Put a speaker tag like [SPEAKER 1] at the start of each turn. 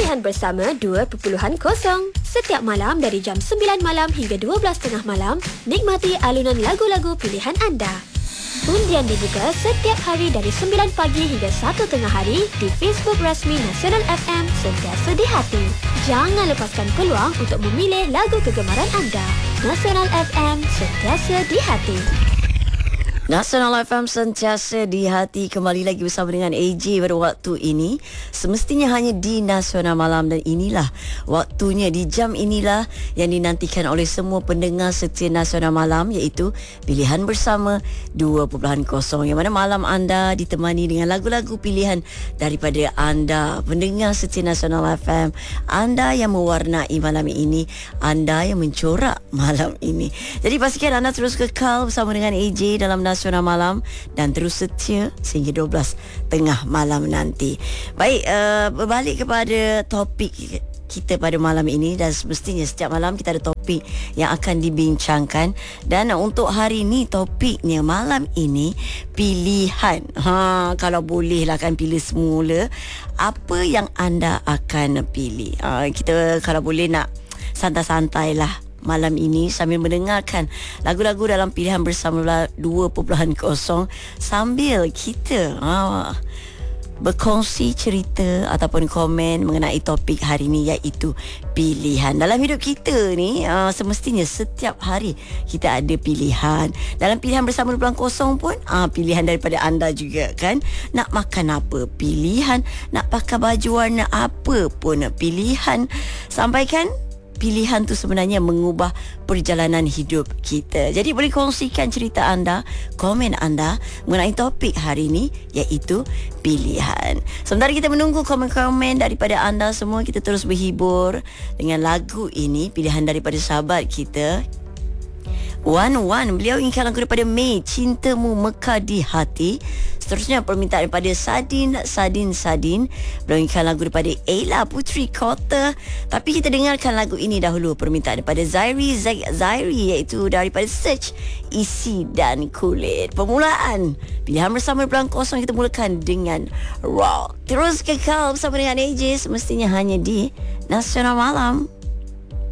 [SPEAKER 1] Pilihan Bersama 2.0. Setiap malam dari jam 9 malam hingga 12.30 malam, nikmati alunan lagu-lagu pilihan anda. Undian dibuka setiap hari dari 9 pagi hingga 1 tengah hari di Facebook rasmi Nasional FM Sentiasa di Hati. Jangan lepaskan peluang untuk memilih lagu kegemaran anda. Nasional FM Sentiasa di Hati.
[SPEAKER 2] Nasional FM Sentiasa di Hati, kembali lagi bersama dengan AJ pada waktu ini. Semestinya hanya di Nasional Malam, dan inilah waktunya, di jam inilah yang dinantikan oleh semua pendengar setia Nasional Malam, iaitu Pilihan Bersama 2.0, yang mana malam anda ditemani dengan lagu-lagu pilihan daripada anda, pendengar setia Nasional FM, anda yang mewarnai malam ini, anda yang mencorak malam ini. Jadi pastikan anda terus kekal bersama dengan AJ dalam Nasional Malam dan terus setia sehingga 12 tengah malam nanti. Baik, berbalik kepada topik kita pada malam ini, dan semestinya setiap malam kita ada topik yang akan dibincangkan, dan untuk hari ini topiknya malam ini pilihan. Kalau boleh lah kan pilih semula, apa yang anda akan pilih? Kita kalau boleh nak santai-santai lah malam ini sambil mendengarkan lagu-lagu dalam Pilihan Bersama 2.0 sambil kita berkongsi cerita ataupun komen mengenai topik hari ini, iaitu pilihan. Dalam hidup kita ni semestinya setiap hari kita ada pilihan. Dalam Pilihan Bersama 2.0 pun pilihan daripada anda juga kan. Nak makan apa, pilihan. Nak pakai baju warna apa pun, pilihan. Sampaikan pilihan tu sebenarnya mengubah perjalanan hidup kita. Jadi boleh kongsikan cerita anda, komen anda mengenai topik hari ini, iaitu pilihan. Sementara kita menunggu komen-komen daripada anda semua, kita terus berhibur dengan lagu ini, pilihan daripada sahabat kita Wan. Beliau inginkan lagu daripada Mei, Cintamu Mekar di Hati. Seterusnya permintaan daripada Sadin. Beliau inginkan lagu daripada Ella Putri Kota. Tapi kita dengarkan lagu ini dahulu, permintaan daripada Zairi, iaitu daripada Search, Isi dan Kulit. Permulaan Pilihan Bersama 2.0 kita mulakan dengan rock. Terus kekal bersama dengan AJ, semestinya hanya di Nasional Malam.